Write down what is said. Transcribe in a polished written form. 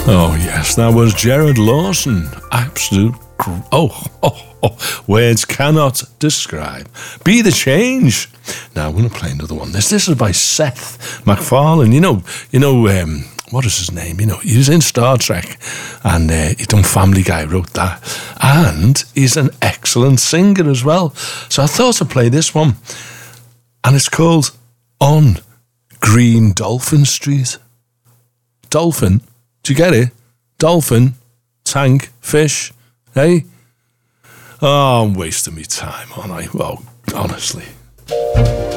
Oh, yes, that was Gerard Lawson. Absolute. Words cannot describe. Be the Change. Now, I'm going to play another one. This is by Seth MacFarlane. What is his name? He was in Star Trek, and he done Family Guy, wrote that. And he's an excellent singer as well. So I thought I'd play this one. And it's called On Green Dolphin Street. Dolphin, do you get it? Dolphin, tank, fish, hey? Oh, I'm wasting my time, aren't I? Well, honestly.